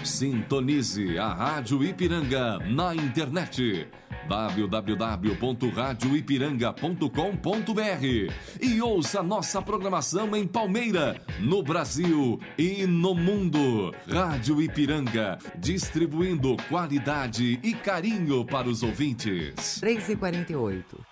Sintonize a Rádio Ipiranga na internet www.radioipiranga.com.br e ouça nossa programação em Palmeira, no Brasil e no mundo. Rádio Ipiranga, distribuindo qualidade e carinho para os ouvintes. 3h48.